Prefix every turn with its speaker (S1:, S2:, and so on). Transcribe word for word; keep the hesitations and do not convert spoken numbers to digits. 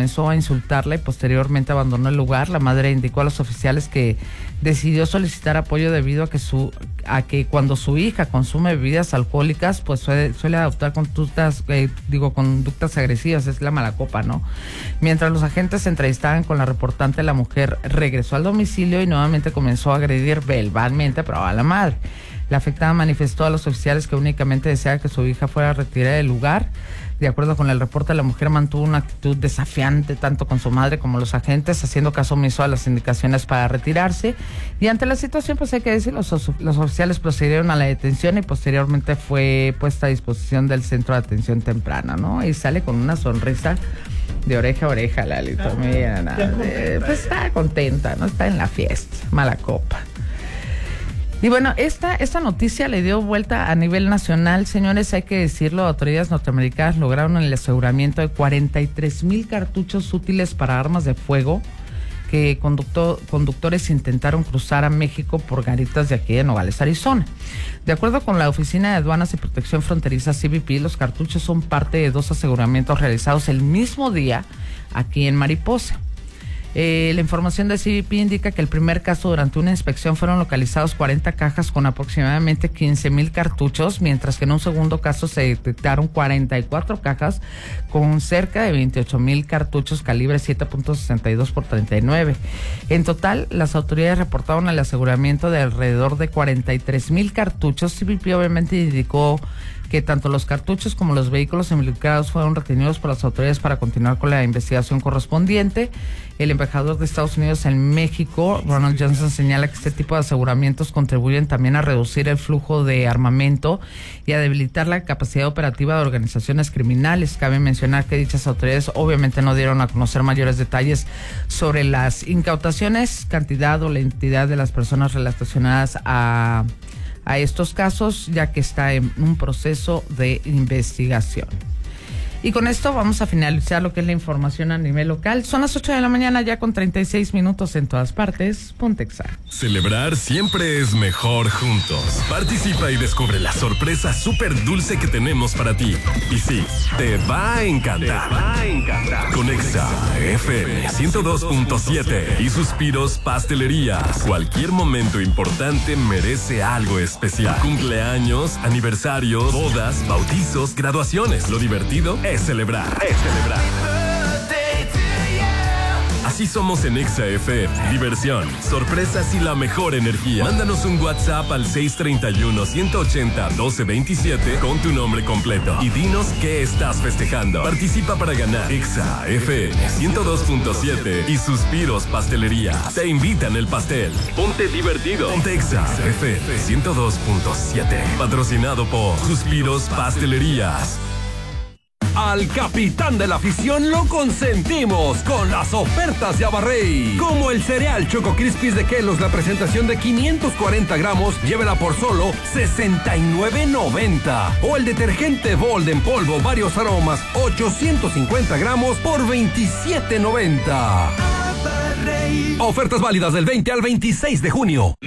S1: comenzó a insultarla y posteriormente abandonó el lugar. La madre indicó a los oficiales que decidió solicitar apoyo debido a que su a que cuando su hija consume bebidas alcohólicas, pues suele, suele adoptar conductas, eh, digo, conductas agresivas, es la mala copa, ¿no? Mientras los agentes se entrevistaban con la reportante, la mujer regresó al domicilio y nuevamente comenzó a agredir verbalmente, pero a la madre. La afectada manifestó a los oficiales que únicamente deseaba que su hija fuera retirada del lugar. De acuerdo con el reporte, la mujer mantuvo una actitud desafiante tanto con su madre como los agentes, haciendo caso omiso a las indicaciones para retirarse. Y ante la situación, pues hay que decir, los, los oficiales procedieron a la detención y posteriormente fue puesta a disposición del centro de atención temprana, ¿no? Y sale con una sonrisa de oreja a oreja, Lalito. Mira, nada, de, pues está contenta, ¿no? Está en la fiesta, mala copa. Y bueno, esta, esta noticia le dio vuelta a nivel nacional, señores, hay que decirlo. Autoridades norteamericanas lograron el aseguramiento de cuarenta y tres mil cartuchos útiles para armas de fuego que conducto, conductores intentaron cruzar a México por garitas de aquí de Nogales, Arizona. De acuerdo con la Oficina de Aduanas y Protección Fronteriza, C B P, los cartuchos son parte de dos aseguramientos realizados el mismo día aquí en Mariposa. Eh, la información de C B P indica que el primer caso, durante una inspección fueron localizados cuarenta cajas con aproximadamente quince mil cartuchos, mientras que en un segundo caso se detectaron cuarenta y cuatro cajas con cerca de veintiocho mil cartuchos calibre siete punto sesenta y dos por treinta y nueve. En total, las autoridades reportaron el aseguramiento de alrededor de cuarenta y tres mil cartuchos. C B P obviamente indicó que tanto los cartuchos como los vehículos involucrados fueron retenidos por las autoridades para continuar con la investigación correspondiente. El embajador de Estados Unidos en México, Ronald Johnson, señala que este tipo de aseguramientos contribuyen también a reducir el flujo de armamento y a debilitar la capacidad operativa de organizaciones criminales. Cabe mencionar que dichas autoridades obviamente no dieron a conocer mayores detalles sobre las incautaciones, cantidad o la identidad de las personas relacionadas a... a estos casos, ya que está en un proceso de investigación. Y con esto vamos a finalizar lo que es la información a nivel local. Son las ocho de la mañana ya con treinta y seis minutos en todas partes. Pontexa.
S2: Celebrar siempre es mejor juntos. Participa y descubre la sorpresa súper dulce que tenemos para ti. Y sí, te va a encantar. Te va a encantar. Con Exa F M ciento dos punto siete y Suspiros Pastelerías. Cualquier momento importante merece algo especial. Cumpleaños, aniversarios, bodas, bautizos, graduaciones. Lo divertido es celebrar. Es celebrar. Así somos en Exa F M. Diversión, sorpresas y la mejor energía. Mándanos un WhatsApp al seis treinta y uno, ciento ochenta, doce veintisiete con tu nombre completo y dinos qué estás festejando. Participa para ganar. Exa F M ciento dos punto siete y Suspiros Pastelerías. Te invitan el pastel. Ponte divertido. Ponte Exa F M ciento dos punto siete. Patrocinado por Suspiros Pastelerías.
S3: Al capitán de la afición lo consentimos con las ofertas de Abarrey. Como el cereal Choco Crispies de Kellogg's, la presentación de quinientos cuarenta gramos, llévela por solo sesenta y nueve noventa. O el detergente Bold en polvo, varios aromas, ochocientos cincuenta gramos por veintisiete noventa. Ofertas válidas del veinte al veintiséis de junio.